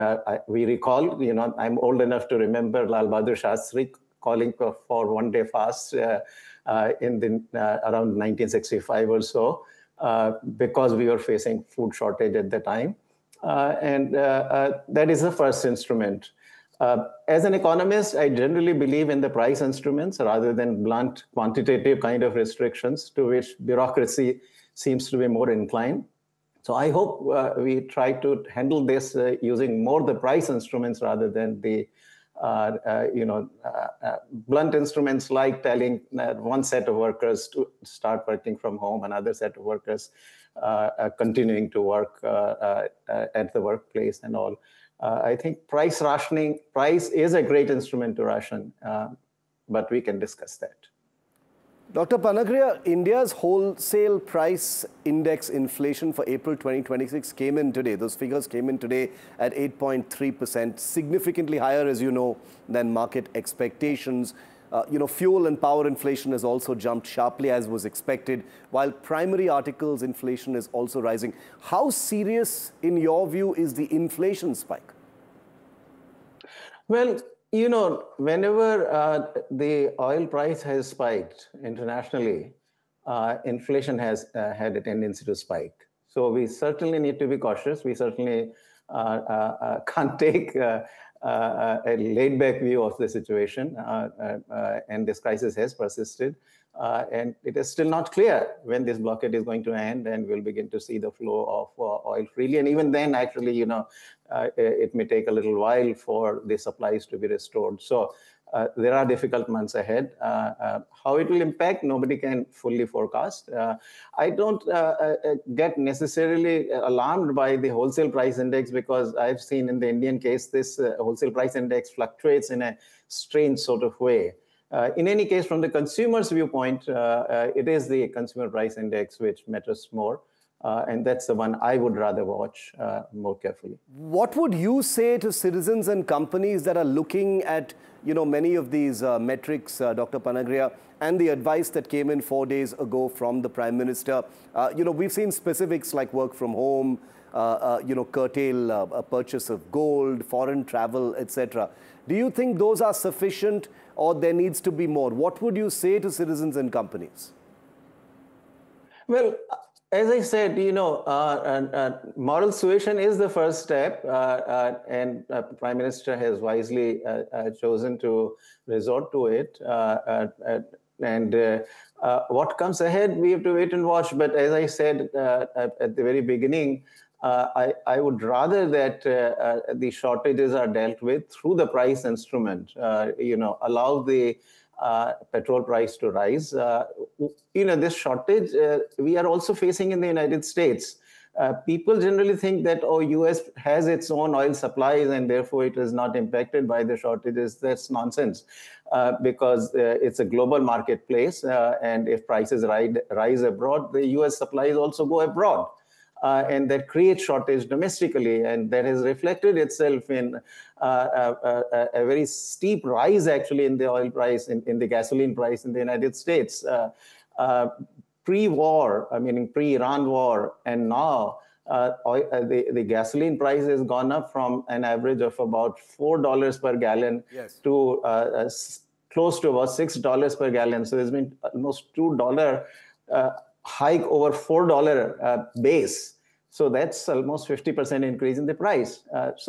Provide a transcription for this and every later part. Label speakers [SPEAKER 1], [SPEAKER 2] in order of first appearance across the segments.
[SPEAKER 1] we recall, I'm old enough to remember Lal Bahadur Shastri calling for one-day fast in the around 1965 or so, because we were facing food shortage at the time. And that is the first instrument. As an economist, I generally believe in the price instruments rather than blunt quantitative kind of restrictions to which bureaucracy seems to be more inclined. So I hope we try to handle this using more the price instruments rather than the blunt instruments like telling one set of workers to start working from home, another set of workers continuing to work at the workplace and all. I think price is a great instrument to ration, but we can discuss that.
[SPEAKER 2] Dr. Panagria, India's wholesale price index inflation for April 2026 came in today. Those figures came in today at 8.3%, significantly higher, as you know, than market expectations. Fuel and power inflation has also jumped sharply, as was expected, while primary articles inflation is also rising. How serious, in your view, is the inflation spike?
[SPEAKER 1] Well, whenever the oil price has spiked internationally, inflation has had a tendency to spike. So we certainly need to be cautious. We certainly can't take a laid-back view of the situation, and this crisis has persisted. And it is still not clear when this blockade is going to end and we'll begin to see the flow of oil freely. And even then, actually, it may take a little while for the supplies to be restored. So there are difficult months ahead. How it will impact, nobody can fully forecast. I don't get necessarily alarmed by the wholesale price index, because I've seen in the Indian case, this wholesale price index fluctuates in a strange sort of way. In any case, from the consumer's viewpoint, it is the consumer price index which matters more. And that's the one I would rather watch more carefully.
[SPEAKER 2] What would you say to citizens and companies that are looking at, many of these metrics, Dr. Panagria, and the advice that came in 4 days ago from the Prime Minister? We've seen specifics like work from home, curtail a purchase of gold, foreign travel, etc. Do you think those are sufficient, or there needs to be more? What would you say to citizens and companies?
[SPEAKER 1] Well, as I said, moral suasion is the first step, and Prime Minister has wisely chosen to resort to it. What comes ahead, we have to wait and watch. But as I said at the very beginning, I would rather that the shortages are dealt with through the price instrument. Allow the petrol price to rise. This shortage we are also facing in the United States. People generally think that, US has its own oil supplies and therefore it is not impacted by the shortages. That's nonsense, because it's a global marketplace, and if prices rise abroad, the US supplies also go abroad. And that creates shortage domestically, and that has reflected itself in a very steep rise, actually, in the oil price, in the gasoline price in the United States. Pre-war, meaning pre-Iran war, and now the gasoline price has gone up from an average of about $4 per gallon to close to about $6 per gallon. So there's been almost $2 hike over $4 base. So that's almost 50% increase in the price.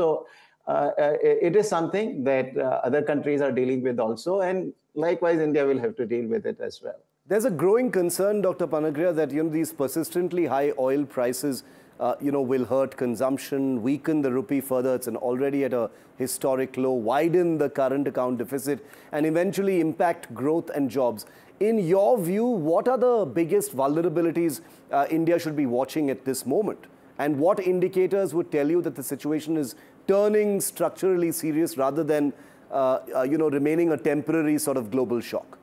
[SPEAKER 1] It is something that other countries are dealing with also, and likewise India will have to deal with it as well.
[SPEAKER 2] There's a growing concern, Dr. Panagria, that these persistently high oil prices will hurt consumption, weaken the rupee further. It's already at a historic low, widen the current account deficit, and eventually impact growth and jobs. In your view, what are the biggest vulnerabilities India should be watching at this moment? And what indicators would tell you that the situation is turning structurally serious rather than remaining a temporary sort of global shock?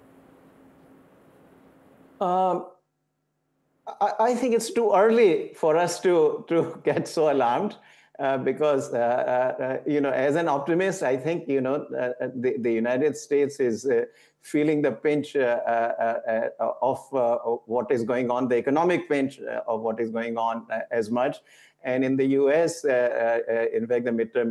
[SPEAKER 1] I think it's too early for us to get so alarmed, because as an optimist, I think the United States is feeling the pinch of what is going on, the economic pinch of what is going on as much. And in the US, in fact, the midterm